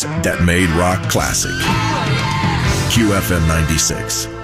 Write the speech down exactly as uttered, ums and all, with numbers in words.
that made rock classic. Q F M ninety-six.